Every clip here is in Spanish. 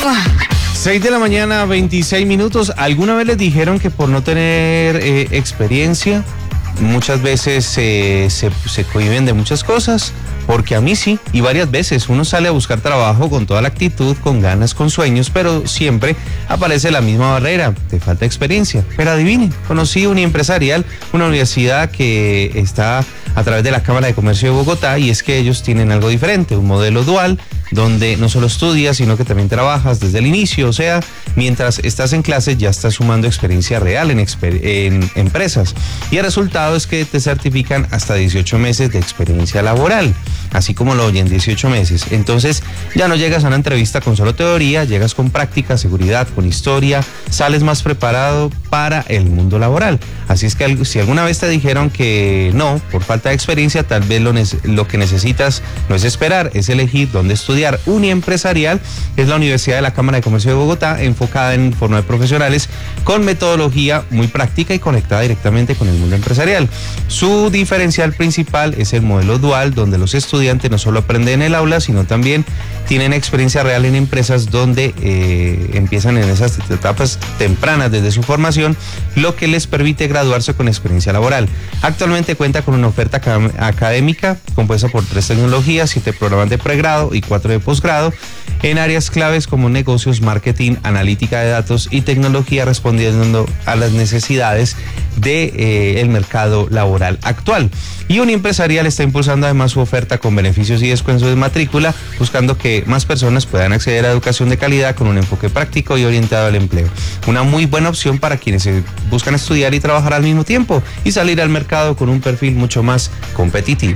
6 de la mañana, 26 minutos. ¿Alguna vez les dijeron que por no tener experiencia, muchas veces se cohíben de muchas cosas? Porque a mí sí, y varias veces uno sale a buscar trabajo con toda la actitud, con ganas, con sueños, pero siempre aparece la misma barrera, te falta experiencia. Pero adivinen, conocí una empresarial, una universidad que está a través de la Cámara de Comercio de Bogotá, y es que ellos tienen algo diferente, un modelo dual, donde no solo estudias, sino que también trabajas desde el inicio, o sea, mientras estás en clase ya estás sumando experiencia real en empresas. Y el resultado es que te certifican hasta 18 meses de experiencia laboral, así como lo oyen, 18 meses. Entonces ya no llegas a una entrevista con solo teoría, llegas con práctica, seguridad, con historia, sales más preparado para el mundo laboral. Así es que si alguna vez te dijeron que no, por falta de experiencia, tal vez lo que necesitas no es esperar, es elegir dónde estudiar. Uniempresarial es la Universidad de la Cámara de Comercio de Bogotá, enfocada en formación de profesionales con metodología muy práctica y conectada directamente con el mundo empresarial. Su diferencial principal es el modelo dual, donde los estudiantes no solo aprenden en el aula, sino también tienen experiencia real en empresas donde empiezan en esas etapas tempranas desde su formación, lo que les permite graduarse con experiencia laboral. Actualmente cuenta con una oferta académica compuesta por 3 tecnologías, 7 programas de pregrado y 4 de posgrado, en áreas claves como negocios, marketing, analítica de datos y tecnología, respondiendo a las necesidades del mercado laboral actual. Y Uniempresarial está impulsando además su oferta con beneficios y descuentos de matrícula, buscando que más personas puedan acceder a educación de calidad con un enfoque práctico y orientado al empleo. Una muy buena opción para quienes buscan estudiar y trabajar al mismo tiempo y salir al mercado con un perfil mucho más competitivo.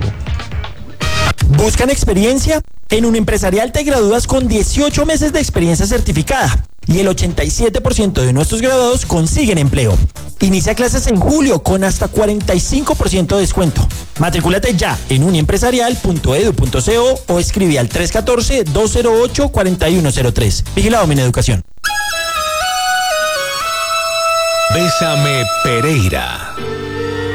¿Buscan experiencia? En Uniempresarial te gradúas con 18 meses de experiencia certificada y el 87% de nuestros graduados consiguen empleo. Inicia clases en julio con hasta 45% de descuento. Matricúlate ya en uniempresarial.edu.co o escribe al 314-208-4103. Vigilado Mineducación. Bésame Pereira.